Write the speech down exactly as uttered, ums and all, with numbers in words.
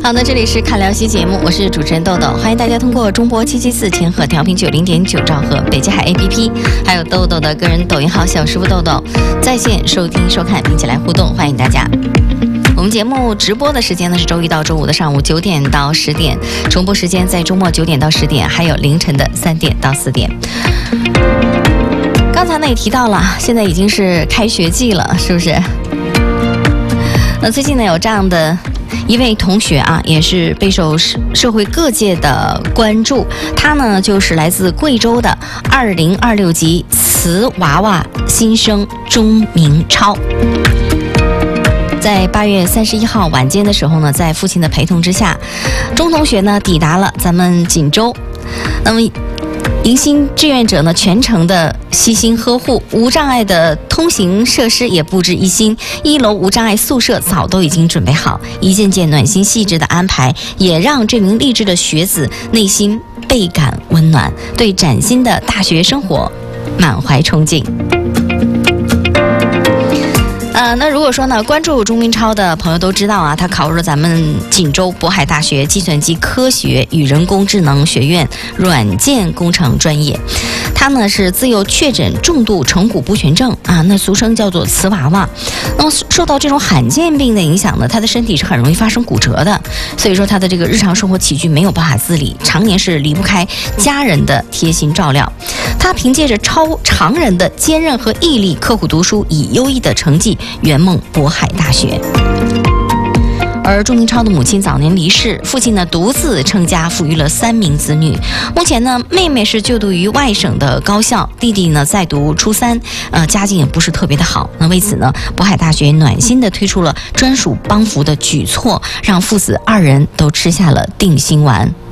好的，这里是看聊西节目，我是主持人豆豆，欢迎大家通过中波七七四千赫调频九零点九兆赫北极海 A P P， 还有豆豆的个人抖音号小师傅豆豆在线收听收看，并且来互动，欢迎大家。我们节目直播的时间呢是周一到周五的上午九点到十点，重播时间在周末九点到十点，还有凌晨的三点到四点。刚才呢也提到了，现在已经是开学季了，是不是？那最近呢有这样的一位同学啊，也是备受社会各界的关注。他呢就是来自贵州的二零二六级瓷娃娃新生钟明超。在八月三十一号晚间的时候呢，在父亲的陪同之下，钟同学呢抵达了咱们锦州。那么迎新志愿者呢全程的悉心呵护，无障碍的通行设施也布置一新，一楼无障碍宿舍早都已经准备好，一件件暖心细致的安排也让这名励志的学子内心倍感温暖，对崭新的大学生活满怀憧憬。呃，那如果说呢，关注钟明超的朋友都知道啊，他考入了咱们锦州渤海大学计算机科学与人工智能学院软件工程专业。他呢是自幼确诊重度成骨不全症啊，那俗称叫做瓷娃娃。那么受到这种罕见病的影响呢，他的身体是很容易发生骨折的，所以说他的这个日常生活起居没有办法自理，常年是离不开家人的贴心照料。他凭借着超常人的坚韧和毅力，刻苦读书，以优异的成绩圆梦渤海大学。而钟明超的母亲早年离世，父亲呢独自撑家，抚育了三名子女。目前呢，妹妹是就读于外省的高校，弟弟呢在读初三，呃，家境也不是特别的好。那为此呢，渤海大学暖心的推出了专属帮扶的举措，让父子二人都吃下了定心丸。